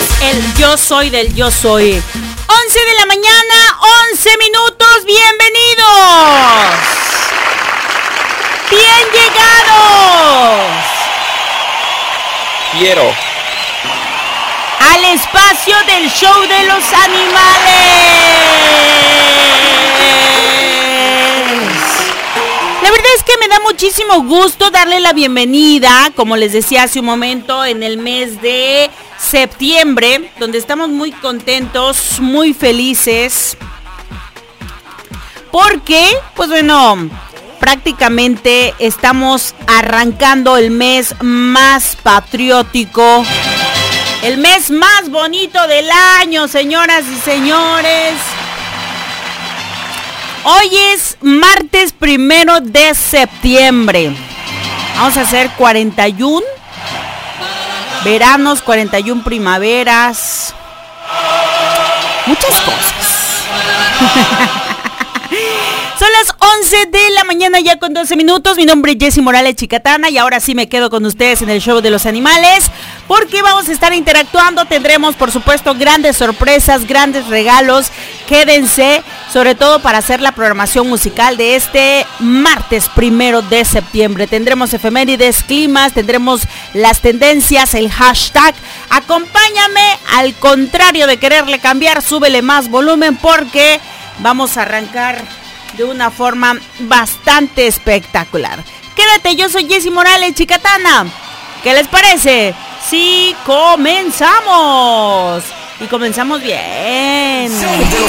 El yo soy del yo soy. 11 de la mañana, 11 minutos, bienvenidos. Bien llegados. Quiero. Al espacio del show de los animales. La verdad es que me da muchísimo gusto darle la bienvenida, como les decía hace un momento, en el mes de septiembre, donde estamos muy contentos, muy felices, porque, pues bueno, prácticamente estamos arrancando el mes más patriótico, el mes más bonito del año, señoras y señores. Hoy es martes 1 de septiembre. Vamos a hacer 41 veranos, 41 primaveras. Muchas cosas. Son las 11 de la mañana ya con 12 minutos. Mi nombre es Jessy Morales Chicatana y ahora sí me quedo con ustedes en el show de los animales porque vamos a estar interactuando. Tendremos, por supuesto, grandes sorpresas, grandes regalos. Quédense, sobre todo para hacer la programación musical de este martes 1 de septiembre. Tendremos efemérides, climas, tendremos las tendencias, el hashtag. Acompáñame, al contrario de quererle cambiar, súbele más volumen porque vamos a arrancar de una forma bastante espectacular. Quédate, yo soy Jessy Morales Chicatana. ¿Qué les parece? Sí, comenzamos. Y comenzamos bien. Show de los